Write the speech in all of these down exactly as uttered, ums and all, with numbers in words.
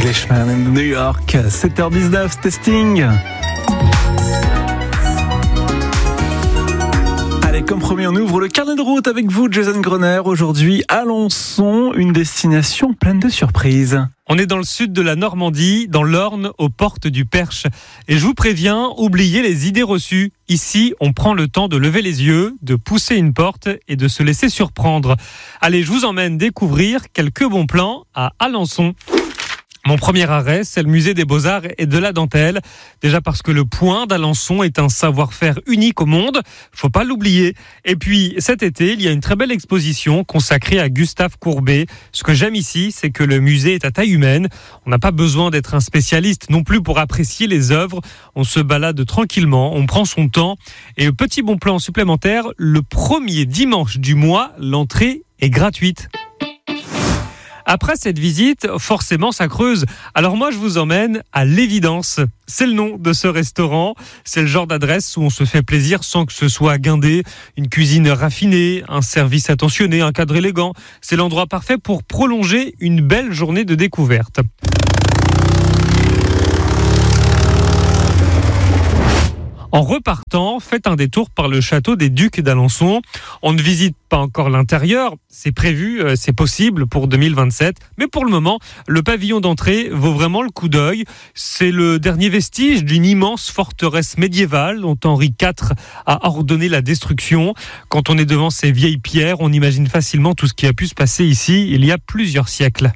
Englishman in New York, sept heures dix-neuf, testing. Allez, comme promis, on ouvre le carnet de route avec vous, Jason Gruner. Aujourd'hui, Alençon, une destination pleine de surprises. On est dans le sud de la Normandie, dans l'Orne, aux portes du Perche. Et je vous préviens, oubliez les idées reçues. Ici, on prend le temps de lever les yeux, de pousser une porte et de se laisser surprendre. Allez, je vous emmène découvrir quelques bons plans à Alençon. Mon premier arrêt, c'est le musée des Beaux-Arts et de la Dentelle. Déjà parce que le point d'Alençon est un savoir-faire unique au monde. Faut pas l'oublier. Et puis, cet été, il y a une très belle exposition consacrée à Gustave Courbet. Ce que j'aime ici, c'est que le musée est à taille humaine. On n'a pas besoin d'être un spécialiste non plus pour apprécier les œuvres. On se balade tranquillement, on prend son temps. Et petit bon plan supplémentaire, le premier dimanche du mois, l'entrée est gratuite. Après cette visite, forcément ça creuse. Alors moi je vous emmène à l'Évidence. C'est le nom de ce restaurant. C'est le genre d'adresse où on se fait plaisir sans que ce soit guindé. Une cuisine raffinée, un service attentionné, un cadre élégant. C'est l'endroit parfait pour prolonger une belle journée de découverte. En repartant, faites un détour par le château des Ducs d'Alençon. On ne visite pas encore l'intérieur, c'est prévu, c'est possible pour deux mille vingt-sept. Mais pour le moment, le pavillon d'entrée vaut vraiment le coup d'œil. C'est le dernier vestige d'une immense forteresse médiévale dont Henri quatre a ordonné la destruction. Quand on est devant ces vieilles pierres, on imagine facilement tout ce qui a pu se passer ici il y a plusieurs siècles.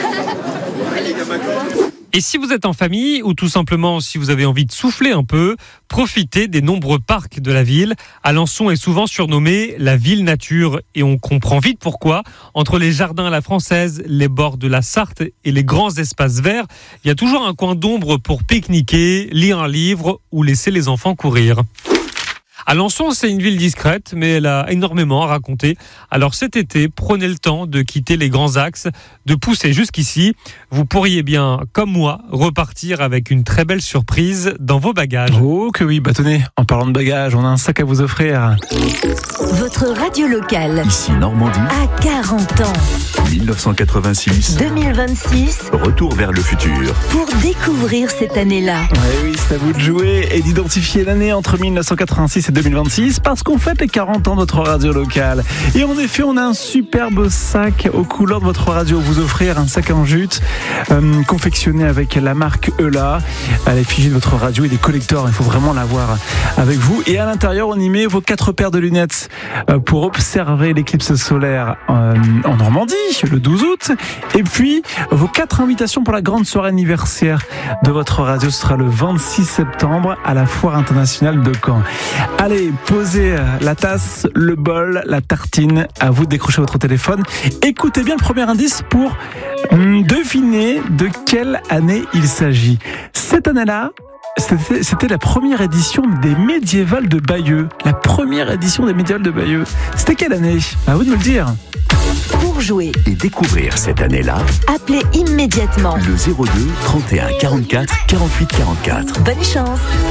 Et si vous êtes en famille ou tout simplement si vous avez envie de souffler un peu, profitez des nombreux parcs de la ville. Alençon est souvent surnommée la ville nature et on comprend vite pourquoi. Entre les jardins à la française, les bords de la Sarthe et les grands espaces verts, il y a toujours un coin d'ombre pour pique-niquer, lire un livre ou laisser les enfants courir. Alençon, c'est une ville discrète, mais elle a énormément à raconter. Alors cet été, prenez le temps de quitter les grands axes, de pousser jusqu'ici. Vous pourriez bien, comme moi, repartir avec une très belle surprise dans vos bagages. Oh que oui, bah tenez, en parlant de bagages, on a un sac à vous offrir. Votre radio locale, ici Normandie, à quarante ans. dix-neuf cent quatre-vingt-six. deux mille vingt-six. Retour vers le futur. Pour découvrir cette année-là. Ouais, oui, c'est à vous de jouer et d'identifier l'année entre dix-neuf cent quatre-vingt-six et deux mille vingt-six parce qu'on fête les quarante ans de votre radio locale. Et en effet, on a un superbe sac aux couleurs de votre radio. Vous offrir un sac en jute euh, confectionné avec la marque Eula, à l'effigie de votre radio et des collecteurs. Il faut vraiment l'avoir avec vous. Et à l'intérieur, on y met vos quatre paires de lunettes euh, pour observer l'éclipse solaire euh, en Normandie le douze août. Et puis, vos quatre invitations pour la grande soirée anniversaire de votre radio. Ce sera le vingt-six septembre à la Foire internationale de Caen. Allez, posez la tasse, le bol, la tartine. À vous de décrocher votre téléphone. Écoutez bien le premier indice pour hum, deviner de quelle année il s'agit. Cette année-là, C'était, c'était la première édition des Médiévales de Bayeux. La première édition des Médiévales de Bayeux. C'était quelle année ? À vous de me le dire. Pour jouer Et découvrir cette année-là, appelez immédiatement le zéro deux trente et un quarante-quatre quarante-huit quarante-quatre. Bonne chance.